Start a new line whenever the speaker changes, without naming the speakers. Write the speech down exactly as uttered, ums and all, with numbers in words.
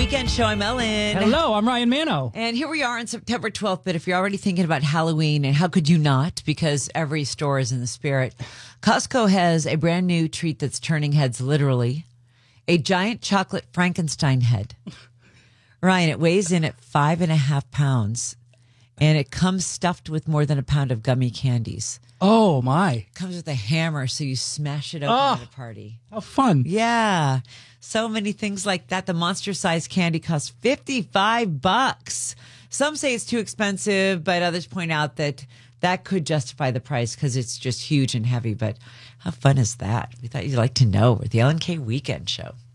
Weekend Show. I'm Ellen.
Hello, I'm Ryan Mano.
And here we are on September twelfth. But if you're already thinking about Halloween, and how could you not? Because every store is in the spirit. Costco has a brand new treat that's turning heads literally. A giant chocolate Frankenstein head. Ryan, it weighs in at five and a half pounds. And it comes stuffed with more than a pound of gummy candies.
Oh, my.
It comes with a hammer, so you smash it open
Oh,
at a party.
How fun.
Yeah. So many things like that. The monster-sized candy costs fifty-five bucks. Some say it's too expensive, but others point out that that could justify the price because it's just huge and heavy. But how fun is that? We thought you'd like to know. We're the Ellen K Weekend Show.